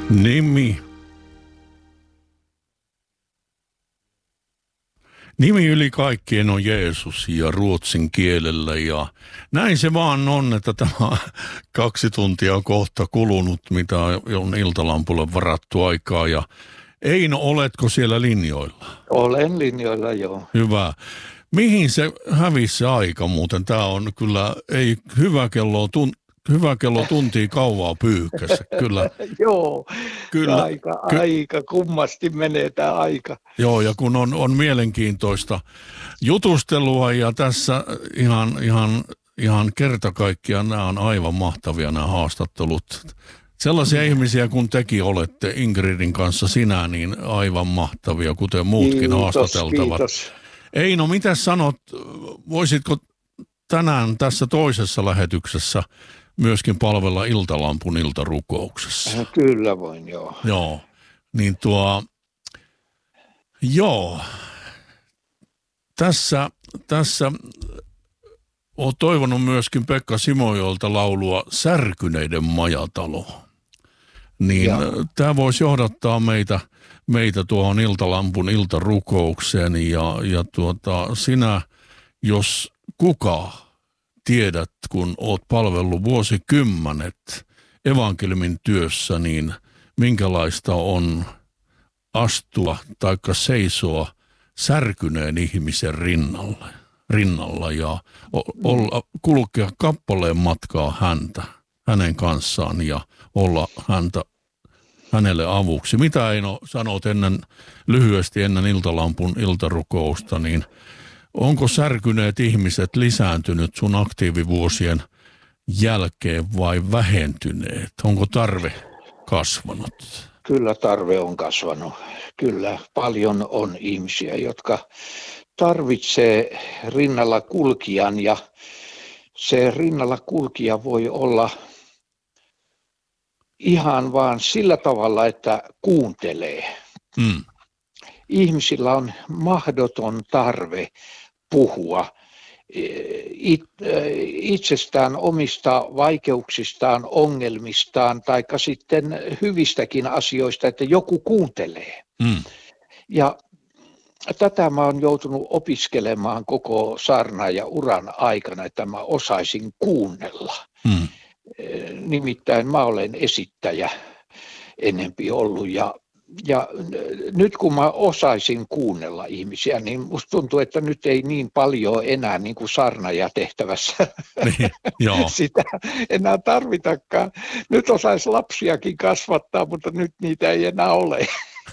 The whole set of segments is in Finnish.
Nimi yli kaikkien on Jeesus ja ruotsin kielellä ja näin se vaan on, että tämä 2 tuntia on kohta kulunut, mitä on Iltalampulle varattu aikaa ja Eino, oletko siellä linjoilla? Olen linjoilla, joo. Hyvä. Mihin se hävisi se aika muuten? Tämä on kyllä, ei hyvä kello tuntia kauaa pyyhkässä, kyllä. Joo, kyllä. Aika kummasti menee tämä aika. Joo, ja kun on mielenkiintoista jutustelua ja tässä ihan kerta kaikkiaan nämä on aivan mahtavia nämä haastattelut. Sellaisia ihmisiä kun tekin olette Ingridin kanssa sinä, niin aivan mahtavia, kuten muutkin haastateltavat. Kiitos. Eino, mitä sanot, voisitko tänään tässä toisessa lähetyksessä myöskin palvella Iltalampun iltarukouksessa? Kyllä voin, joo. Joo, niin tässä olen toivonut myöskin Pekka Simojolta laulua Särkyneiden majatalo. Niin tämä voisi johdattaa meitä tuohon Iltalampun iltarukoukseen ja sinä, jos kuka tiedät, kun olet palvellut vuosikymmenet evankeliumin työssä, niin minkälaista on astua tai seisoa särkyneen ihmisen rinnalla ja kulkea kappaleen matkaa hänen kanssaan ja olla hänelle avuksi. Mitä Eino sanot lyhyesti ennen Iltalampun iltarukousta, niin onko särkyneet ihmiset lisääntynyt sun aktiivivuosien jälkeen vai vähentyneet? Onko tarve kasvanut? Kyllä tarve on kasvanut. Kyllä paljon on ihmisiä, jotka tarvitsee rinnalla kulkijan ja se rinnalla kulkija voi olla ihan vaan sillä tavalla, että kuuntelee. Ihmisillä on mahdoton tarve puhua itsestään, omista vaikeuksistaan, ongelmistaan tai sitten hyvistäkin asioista, että joku kuuntelee. Ja tätä mä oon joutunut opiskelemaan koko saarnaaja-uran aikana, että mä osaisin kuunnella. Nimittäin mä olen esittäjä enempi ollut ja nyt kun mä osaisin kuunnella ihmisiä, niin musta tuntuu, että nyt ei niin paljon enää niin kuin saarnaajatehtävässä sitä enää tarvitakaan. Nyt osaisi lapsiakin kasvattaa, mutta nyt niitä ei enää ole.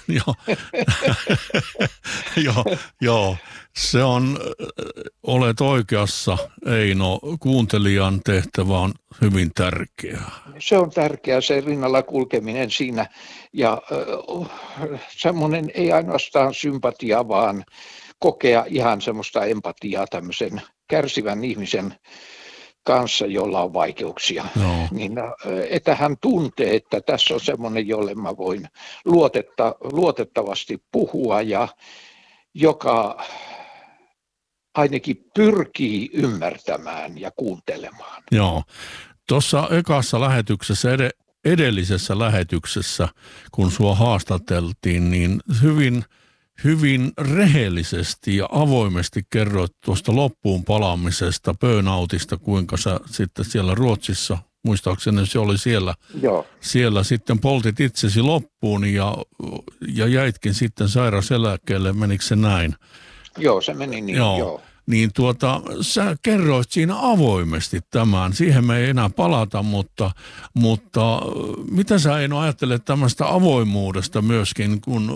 Joo, se on, olet oikeassa, Eino, kuuntelijan tehtävä on hyvin tärkeä. Se on tärkeää, se rinnalla kulkeminen siinä ja semmoinen ei ainoastaan sympatia, vaan kokea ihan semmoista empatiaa tämmöisen kärsivän ihmisen kanssa, jolla on vaikeuksia, niin että hän tuntee, että tässä on semmoinen, jolle mä voin luotettavasti puhua ja joka ainakin pyrkii ymmärtämään ja kuuntelemaan. Joo, tuossa ekassa lähetyksessä, edellisessä lähetyksessä, kun sua haastateltiin, niin hyvin rehellisesti ja avoimesti kerroit tuosta loppuun palaamisesta, burnoutista, kuinka sä sitten siellä Ruotsissa, muistaakseni se oli siellä sitten poltit itsesi loppuun ja jäitkin sitten sairauseläkkeelle, menikö se näin? Joo, se meni niin, joo. Niin sä kerroit siinä avoimesti tämän, siihen me ei enää palata, mutta mitä sä Eino ajattelet tämmöistä avoimuudesta myöskin, kun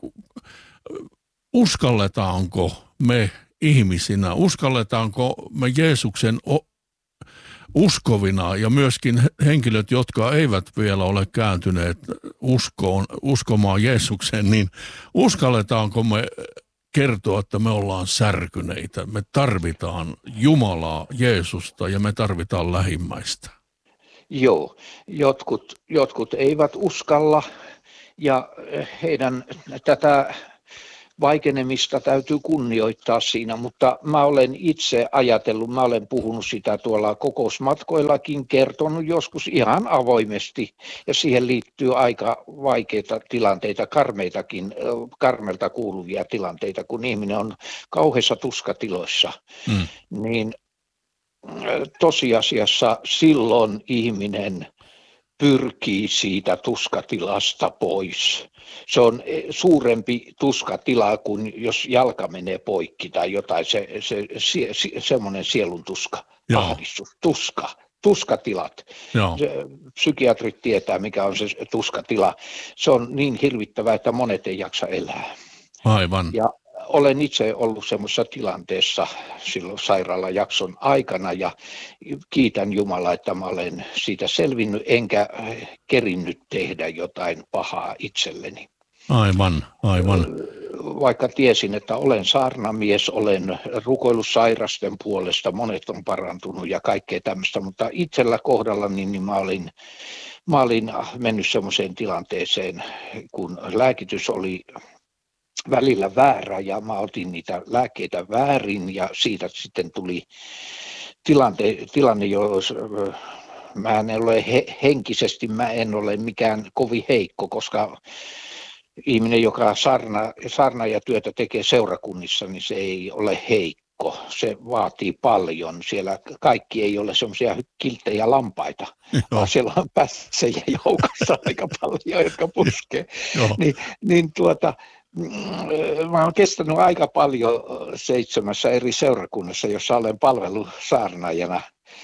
uskalletaanko me ihmisinä, uskalletaanko me Jeesuksen uskovina ja myöskin henkilöt, jotka eivät vielä ole kääntyneet uskomaan Jeesukseen, niin uskalletaanko me kertoa, että me ollaan särkyneitä, me tarvitaan Jumalaa, Jeesusta ja me tarvitaan lähimmäistä? Joo, jotkut eivät uskalla ja heidän tätä vaikenemista täytyy kunnioittaa siinä, mutta mä olen itse ajatellut, mä olen puhunut sitä tuolla kokousmatkoillakin, kertonut joskus ihan avoimesti, ja siihen liittyy aika vaikeita tilanteita, karmelta kuuluvia tilanteita, kun ihminen on kauheissa tuskatiloissa, niin tosiasiassa silloin ihminen pyrkii siitä tuskatilasta pois. Se on suurempi tuskatila kuin jos jalka menee poikki tai jotain, semmoinen sielun tuska, ahdistus, tuskatilat. Psykiatrit tietää, mikä on se tuskatila. Se on niin hirvittävää, että monet ei jaksa elää. Aivan. Ja olen itse ollut semmoisessa tilanteessa silloin sairaalajakson aikana ja kiitän Jumalaa, että mä olen siitä selvinnyt enkä kerinnyt tehdä jotain pahaa itselleni. Aivan. Vaikka tiesin, että olen saarnamies, olen rukoillut sairasten puolesta, monet on parantunut ja kaikkea tämmöistä, mutta itsellä kohdallani niin mä olin mennyt semmoiseen tilanteeseen, kun lääkitys oli välillä väärä ja mä otin niitä lääkkeitä väärin ja siitä sitten tuli tilanne, jos mä en ole henkisesti, mä en ole mikään kovin heikko, koska ihminen, joka saarnaajatyötä tekee seurakunnissa, niin se ei ole heikko. Se vaatii paljon. Siellä kaikki ei ole semmoisia kilttejä lampaita, vaan siellä on pässejä joukossa aika paljon, jotka puskee. Mä olen kestänyt aika paljon 7 eri seurakunnassa, jossa olen palvellut saarnaajana,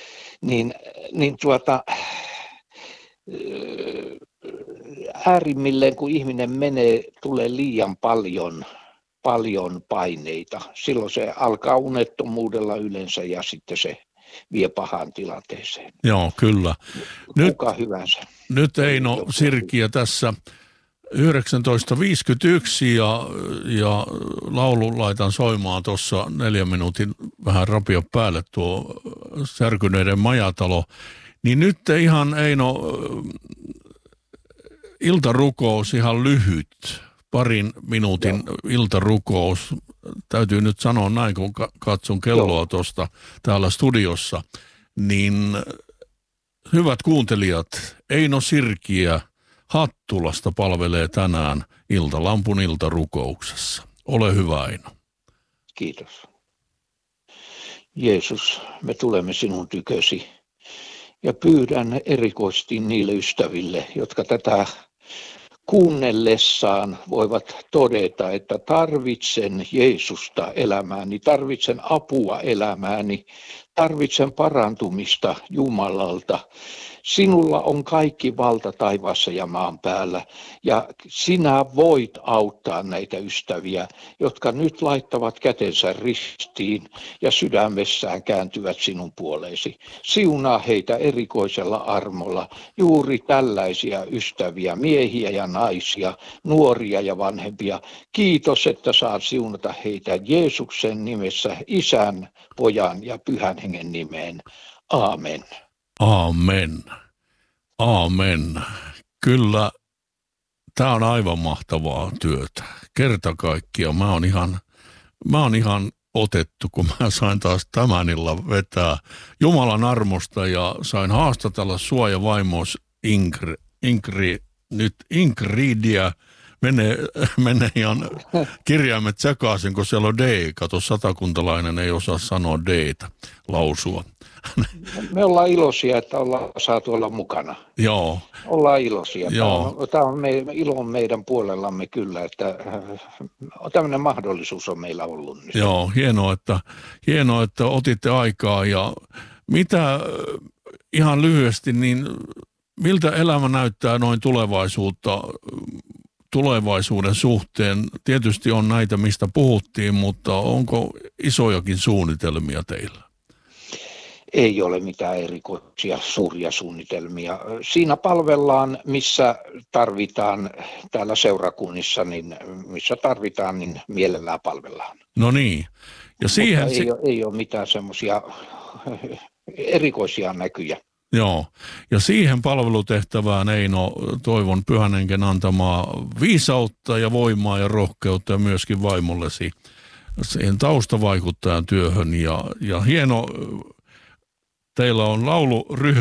äärimmilleen kun ihminen tulee liian paljon paineita. Silloin se alkaa unettomuudella yleensä ja sitten se vie pahaan tilanteeseen. Joo, kyllä. Kuka hyvänsä. Nyt Eino Sirkiö tässä 1951 ja laulun laitan soimaan tuossa 4 minuutin vähän rapio päälle tuo Särkyneiden majatalo. Niin nyt ihan Eino iltarukous ihan lyhyt, 2 minuutin iltarukous. Täytyy nyt sanoa näin, kun katson kelloa tuosta täällä studiossa. Niin hyvät kuuntelijat, Eino Sirkiö Hattulasta palvelee tänään Iltalampun iltarukouksessa. Ole hyvä, Eino. Kiitos. Jeesus, me tulemme sinun tykösi ja pyydän erikoisesti niille ystäville, jotka tätä kuunnellessaan voivat todeta, että tarvitsen Jeesusta elämääni, tarvitsen apua elämääni, tarvitsen parantumista Jumalalta. Sinulla on kaikki valta taivaassa ja maan päällä ja sinä voit auttaa näitä ystäviä, jotka nyt laittavat kätensä ristiin ja sydämessään kääntyvät sinun puoleesi. Siunaa heitä erikoisella armolla, juuri tällaisia ystäviä, miehiä ja naisia, nuoria ja vanhempia. Kiitos, että saat siunata heitä Jeesuksen nimessä, Isän, Pojan ja Pyhän Hengen nimeen. Aamen. Aamen. Aamen. Kyllä, tämä on aivan mahtavaa työtä. Kerta kaikkiaan. Mä oon ihan otettu, kun mä sain taas tämän illan vetää Jumalan armosta ja sain haastatella sua ja vaimos Ingridia. Menee ihan kirjaimet sekaisin, kun siellä on D. Kato, satakuntalainen ei osaa sanoa D-tä lausua. Me ollaan iloisia, että ollaan saatu olla mukana. Joo. Ollaan iloisia. Joo. Tämä on ilo on meidän puolellamme kyllä, että tämmöinen mahdollisuus on meillä ollut. Nyt. Joo, hienoa, että otitte aikaa. Ja mitä ihan lyhyesti, niin miltä elämä näyttää noin tulevaisuuden suhteen? Tietysti on näitä, mistä puhuttiin, mutta onko isojakin suunnitelmia teillä? Ei ole mitään erikoisia suuria suunnitelmia. Siinä palvellaan, missä tarvitaan täällä seurakunnissa, niin missä tarvitaan, niin mielellään palvellaan. No niin. Ja siihen ei ole mitään semmoisia erikoisia näkyjä. Joo, ja siihen palvelutehtävään Eino toivon Pyhän Hengen antamaa viisautta ja voimaa ja rohkeutta ja myöskin vaimollesi siihen taustavaikuttajan työhön. Ja hieno, teillä on lauluryhmä